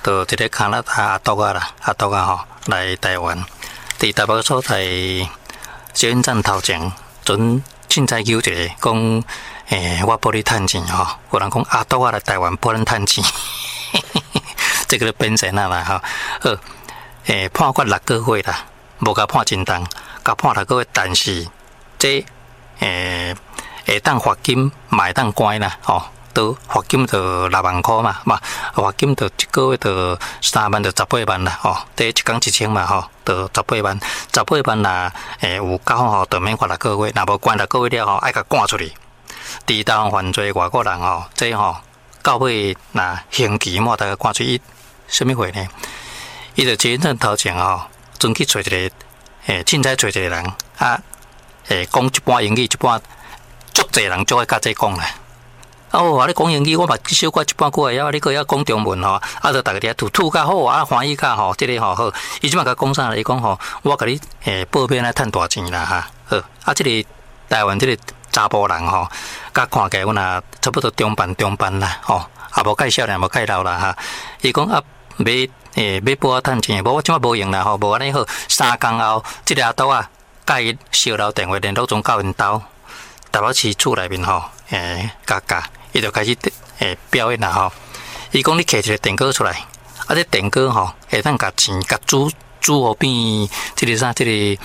就一个加拿大阿斗啦，吼来台湾，伫台北所在捷运站头前，准凊彩求一个讲，我帮你趁钱吼，有人讲阿斗来台湾帮咱趁钱，这个变成啊啦吼，判决6个月啦，无甲判真重，甲判6个月，但是这会当罚金，嘛会当关啦，吼。都罚金就6万块嘛，罚金就一个月就3万，就18万啦，吼，第一天1000嘛，吼，就18万，18万啦，有交吼，就免罚6个月，若无关6个月了吼，爱甲赶出去。伫台湾犯罪外国人吼，这吼到尾若刑期末，大家赶出去，什么货呢？伊就捷运站头前吼，准去找一个，凊彩找一个人啊，讲一半英语，一半足侪人足爱甲这讲啦。你讲英语，我嘛小可一半句会晓，你个晓讲中文吼，就大家伫吐较好，欢喜较吼，这个吼好。伊即马甲讲啥咧？伊讲吼，我甲你报名来趁大钱啦哈。好，这个台湾这个查甫人吼，甲看起来我若差不多中班啦吼，无介少年，无介老啦哈。伊讲要报我趁钱，无我即马无用啦吼，无安尼好。3工后，这个阿斗甲伊小楼电话联络中到因兜，台北市厝内面吼，甲。伊就开始表演啦吼，伊讲你摕一个电锅出来，这电锅吼会当甲钱甲煮互变，这个啥，这个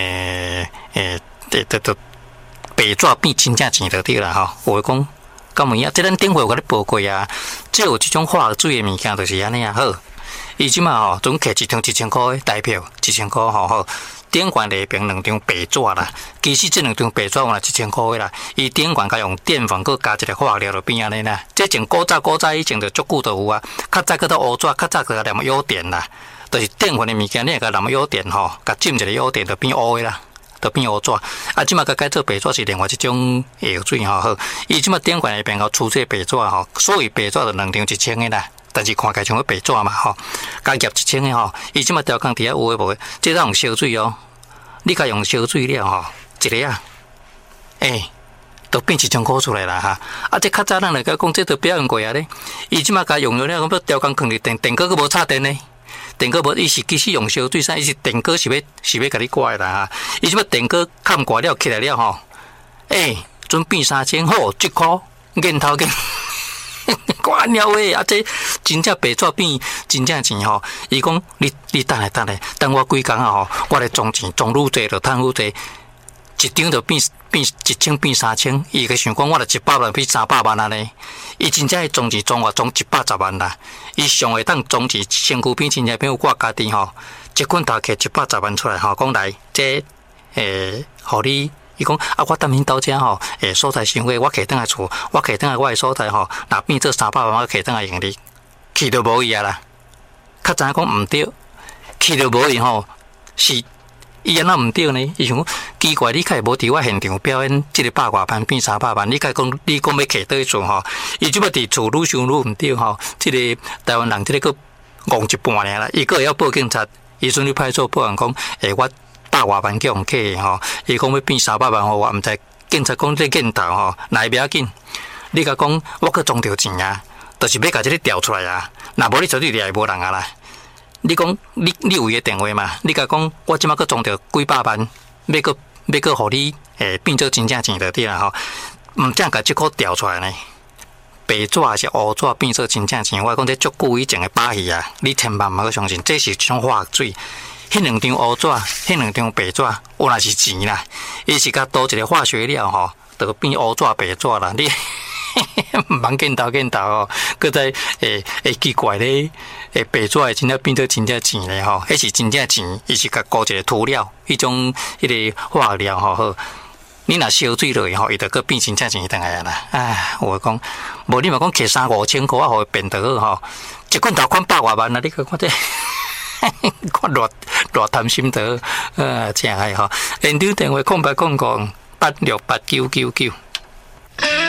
白纸变真正钱就对啦吼。有讲敢有影，这咱顶回有甲你报过啊，即有即种化水的物件就是安尼啊好。伊即马吼总摕一张1000块的台票，1000块吼好。顶悬内边2张白纸啦，其实这2张白纸嘛1000块啦，伊顶悬甲用电饭搁加一个化料就变安尼啦。这前古早以前就足久就有啊，较早搁到乌纸，较早搁染油电啦，就是电饭的物件，你会甲染油电吼，甲浸一个油电就变乌的啦，就变乌纸。即马甲改做白纸是另外一种药水吼好，伊即马顶悬内边后出这白纸吼，所以白纸就2张1000的啦。但是看起来像个白纸嘛吼，加入1000的吼，伊即马条工底下有诶无诶，这咱用烧水哦。你甲用烧水了吼，一个都变1000块出来啦哈！这较早咱来讲，这都表演过啊咧。伊即马甲用了，讲要条工放伫电锅，佫无插电呢。电锅无，伊是其实用烧水啥，伊是电锅是要甲你挂啦哈。伊即马电锅砍挂了起来了吼，准变3000，好1块，瘾头紧。挂鸟诶！这真正白纸变真正钱吼。伊讲你等下，等我几工吼，我来装钱，装愈济就趁愈济，一张就变1000变3000。伊个想讲我来100万变300万啊呢。伊真正装钱装110万啦。伊上会当装钱身躯边真正变有我家己吼，一捆头摕110万出来吼，讲来这互你。伊讲我担心到遮吼，所在伤过，我摕倒来厝，我摕倒来我的所在吼，若变做300万，我摕倒来用哩，去就无伊啊啦。较早讲毋对，去就无伊吼，是伊安怎毋对呢？伊想讲奇怪，你开无伫我现场表演，这个100外万变300万，你讲要摕倒去厝吼，伊即要伫厝愈想愈毋对吼，这个台湾人这个戆一半尔啦，伊个要报警察，伊阵去派出所报案讲，我。100外万叫人客吼，伊讲要变300万吼，我毋知警察讲这镜头吼，来不要紧，你甲讲我搁装着钱啊，就是要甲这个调出来啊，若无你绝对掠无人啊啦。你讲你有伊个电话嘛？你甲讲我即马搁装着几百万，要搁互你变做真正钱就对啦吼，毋正甲即个调出来呢？白纸还是乌纸变做真正钱？我讲这足久以前的把戏啊，你千万毋好相信，这是一种化水。迄2张乌纸，迄2张白纸，有若是钱啦，伊是甲倒一个化学料吼，就变乌纸白纸啦。你毋茫见头吼，搁再奇怪咧，白纸会真正变做真正钱咧吼，迄是真正钱，伊是甲搞一个涂料，迄种迄个化料吼好。你若烧水落去吼，伊就搁变真正钱倒来啊啦。我讲，无你嘛讲摕3-5千块，我互伊变得好吼，一罐头款100外万啊！你看这。看偌贪心得，真系吼！现场电话0800868999。